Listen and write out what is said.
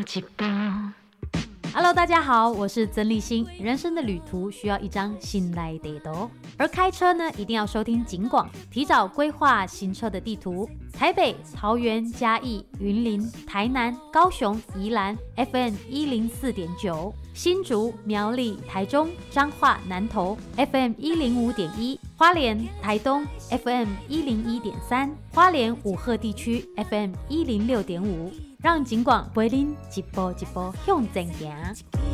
一步。 Hello， 大家好，我是曾立新。人生的旅途需要一张新来地图，而开车呢，一定要收听警广，提早规划行车的地图。台北、桃园、嘉义、云林、台南、高雄、宜兰 FM 104.9，新竹、苗栗、台中、彰化、南投 FM 105.1，花莲、台东 FM 101.3，花莲五鹤地区 FM 106.5。让警广陪您一步一步向前行。